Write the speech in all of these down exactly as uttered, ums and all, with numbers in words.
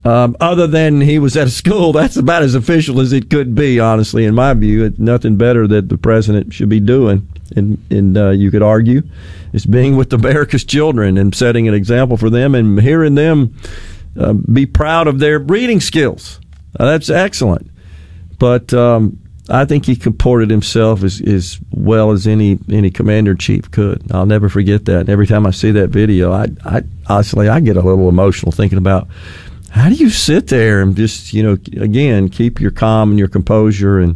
Um, other than he was at a school, that's about as official as it could be, honestly, in my view. It's nothing better that the president should be doing, and, and uh, you could argue, is being with America's children and setting an example for them and hearing them uh, be proud of their reading skills. Uh, that's excellent. But um, I think he comported himself as, as well as any, any commander-in-chief could. I'll never forget that. And every time I see that video, I, I honestly, I get a little emotional thinking about, how do you sit there and just, you know, again, keep your calm and your composure and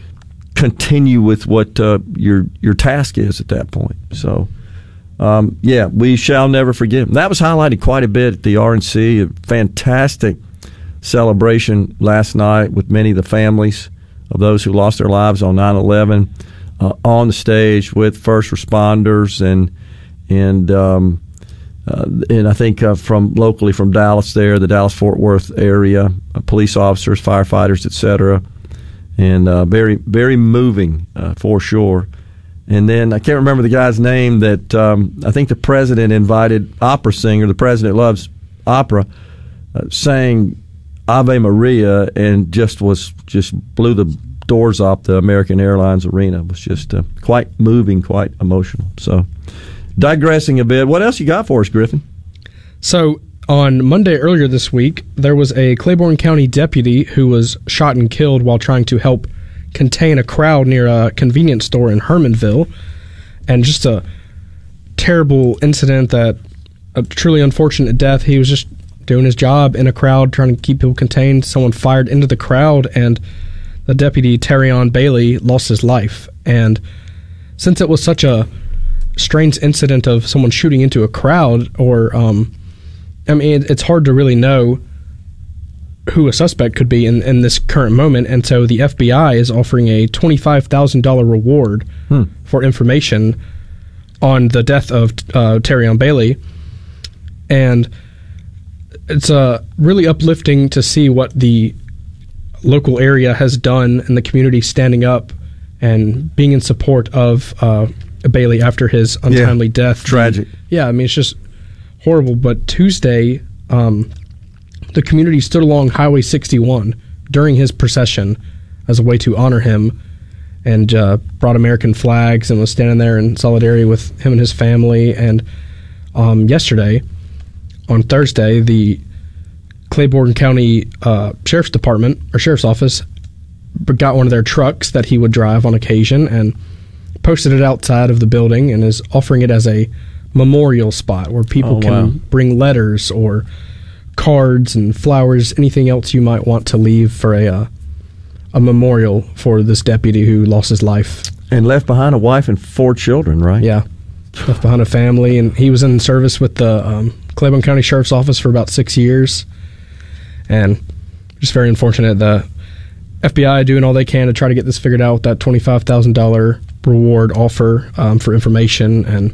continue with what uh, your your task is at that point? So, um, yeah, we shall never forget him. That was highlighted quite a bit at the R N C. A fantastic celebration last night with many of the families of those who lost their lives on nine eleven uh, on the stage with first responders and and. Um, Uh, and I think uh, from locally from Dallas there, the Dallas-Fort Worth area, uh, police officers, firefighters, et cetera. And uh, very, very moving uh, for sure. And then I can't remember the guy's name that um, I think the president invited opera singer. The president loves opera, uh, sang Ave Maria and just was just blew the doors off the American Airlines arena. It was just uh, quite moving, quite emotional. So. Digressing a bit, what else you got for us, Griffin? So, on Monday earlier this week, there was a Claiborne County deputy who was shot and killed while trying to help contain a crowd near a convenience store in Hermanville. And just a terrible incident, that a truly unfortunate death. He was just doing his job in a crowd, trying to keep people contained. Someone fired into the crowd, and the deputy, Terrion Bailey, lost his life. And since it was such a strange incident of someone shooting into a crowd, or um, I mean, it's hard to really know who a suspect could be in, in this current moment, and so the F B I is offering a twenty-five thousand dollars reward hmm. for information on the death of uh, Terrion Bailey, and it's uh, really uplifting to see what the local area has done and the community standing up and being in support of uh, Bailey after his untimely yeah, death. Tragic. Yeah, I mean, it's just horrible. But Tuesday, um, the community stood along Highway sixty-one during his procession as a way to honor him, and uh, brought American flags and was standing there in solidarity with him and his family. And um, yesterday, on Thursday, the Claiborne County uh, Sheriff's Department, or Sheriff's Office, got one of their trucks that he would drive on occasion and posted it outside of the building and is offering it as a memorial spot where people oh, can wow. bring letters or cards and flowers, anything else you might want to leave for a uh, a memorial for this deputy who lost his life. And left behind a wife and four children, right? Yeah. Left behind a family, and he was in service with the um, Claiborne County Sheriff's Office for about six years. And just very unfortunate. The F B I doing all they can to try to get this figured out with that twenty-five thousand dollars reward offer um, for information, and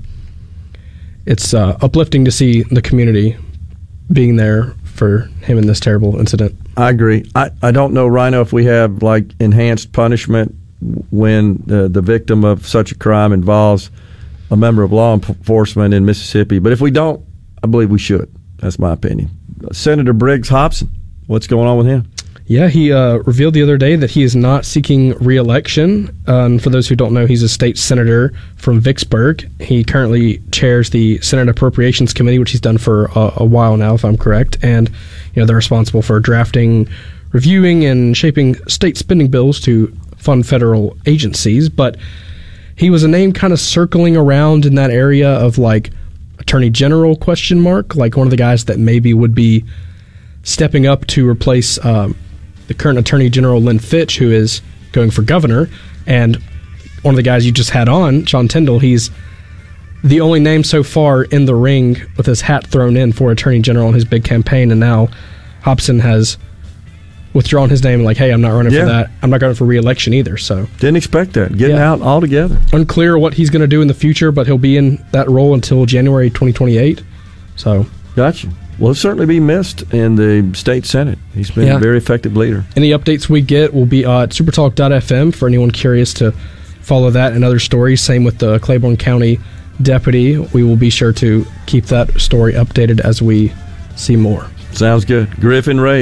it's uh, uplifting to see the community being there for him in this terrible incident. I agree. I, I don't know, Rhino, if we have like enhanced punishment when the, the victim of such a crime involves a member of law enforcement in Mississippi, but if we don't, I believe we should. That's my opinion. Senator Briggs Hobson, what's going on with him? Yeah, he uh, revealed the other day that he is not seeking re-election. Um, for those who don't know, he's a state senator from Vicksburg. He currently chairs the Senate Appropriations Committee, which he's done for a, a while now, if I'm correct. And you know, they're responsible for drafting, reviewing, and shaping state spending bills to fund federal agencies. But he was a name kind of circling around in that area of like Attorney General question mark, like one of the guys that maybe would be stepping up to replace um, the current Attorney General Lynn Fitch, who is going for governor. And one of the guys you just had on, Sean Tindall, he's the only name so far in the ring with his hat thrown in for Attorney General in his big campaign. And now Hobson has withdrawn his name, like, hey, I'm not running yeah. for that. I'm not going for re-election either. So didn't expect that. Getting yeah. out altogether. Unclear what he's going to do in the future, but he'll be in that role until January twenty twenty-eight. So gotcha. Well, he'll certainly be missed in the state Senate. He's been yeah. a very effective leader. Any updates we get will be uh, at supertalk dot f m for anyone curious to follow that and other stories. Same with the Claiborne County deputy. We will be sure to keep that story updated as we see more. Sounds good. Griffin Ray.